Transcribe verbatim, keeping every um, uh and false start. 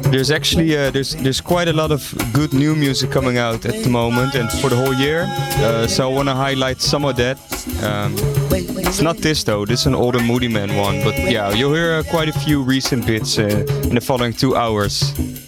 There's actually uh, there's there's quite a lot of good new music coming out at the moment and for the whole year. Uh, so I want to highlight some of that. Um, it's not this though. This is an older Moodymann one, but yeah, you'll hear uh, quite a few recent bits uh, in the following two hours.